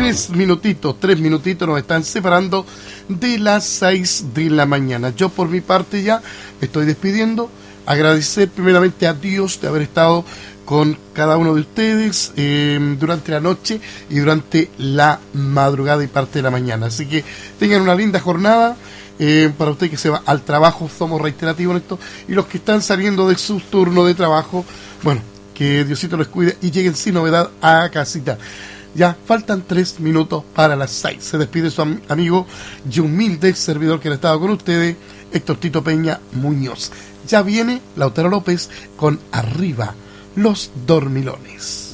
3 minutitos nos están separando de las 6 de la mañana. Yo por mi parte ya estoy despidiendo. Agradecer primeramente a Dios de haber estado con cada uno de ustedes durante la noche y durante la madrugada y parte de la mañana. Así que tengan una linda jornada. Para usted que se va al trabajo, somos reiterativos en esto. Y los que están saliendo de su turno de trabajo, bueno, que Diosito los cuide y lleguen sin novedad a casita. Ya faltan 3 minutos para las 6. Se despide su amigo y humilde servidor que ha estado con ustedes, Héctor Tito Peña Muñoz. Ya viene Lautaro López con Arriba los Dormilones.